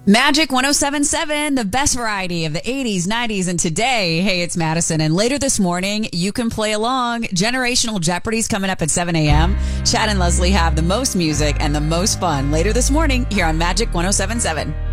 Magic 1077, the best variety of the 80s, 90s, and today. Hey, it's Madison. And later this morning, you can play along. Generational Jeopardy's coming up at 7 a.m. Chad and Leslie have the most music and the most fun later this morning here on Magic 1077.